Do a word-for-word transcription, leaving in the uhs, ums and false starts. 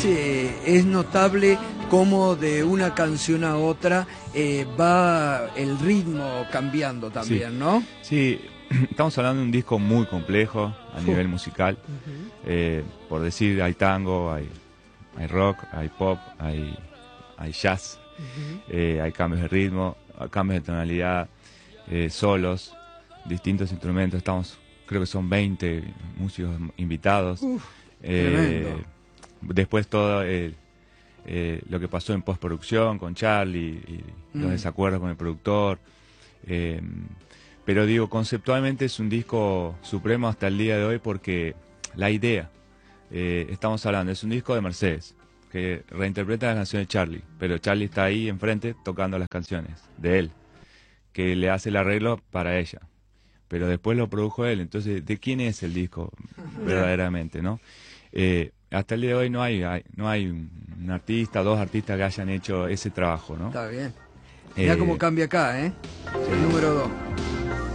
Eh, es notable cómo de una canción a otra eh, va el ritmo cambiando también, sí. ¿no? Sí, estamos hablando de un disco muy complejo a Uf. nivel musical. Uh-huh. eh, por decir, hay tango, hay, hay rock, hay pop, hay, hay jazz, Uh-huh. eh, hay cambios de ritmo, cambios de tonalidad, eh, solos, distintos instrumentos. Estamos, creo que son veinte músicos invitados. Uf, eh, tremendo. Después todo el, eh, lo que pasó en postproducción con Charlie y los Mm. desacuerdos con el productor. Eh, pero digo, conceptualmente es un disco supremo hasta el día de hoy porque la idea, eh, estamos hablando, es un disco de Mercedes, que reinterpreta las canciones de Charlie, pero Charlie está ahí enfrente tocando las canciones de él, que le hace el arreglo para ella, pero después lo produjo él. Entonces, ¿de quién es el disco verdaderamente, no? Eh, hasta el día de hoy no hay, hay no hay un, un artista, dos artistas que hayan hecho ese trabajo, ¿no? Está bien. Eh, Mirá cómo cambia acá, ¿eh? sí. El número dos.